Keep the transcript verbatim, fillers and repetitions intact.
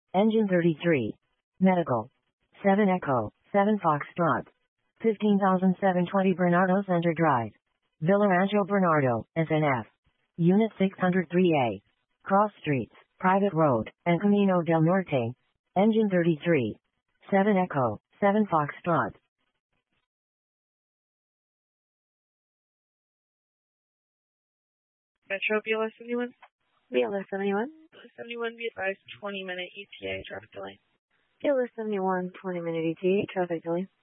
Engine thirty-three. Medical. seven Echo, seven Foxtrot. fifteen thousand seven hundred twenty Bernardo Center Drive. Villarancho Bernardo, S N F. Unit six oh three A. Cross Streets, Private Road, and Camino del Norte. Engine thirty-three. seven Echo, seven Foxtrot. Metro B L S seventy-one. B L S seventy-one. seventy-one, be advised, twenty minute E T A traffic delay. B L S seventy-one, twenty minute E T A traffic delay.